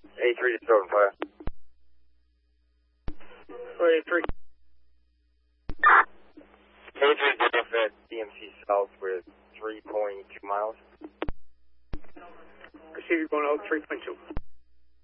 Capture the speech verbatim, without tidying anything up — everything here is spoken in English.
A three to open fire. A three. A three Delta at D M C South with three point two miles. Receive you going out three point two.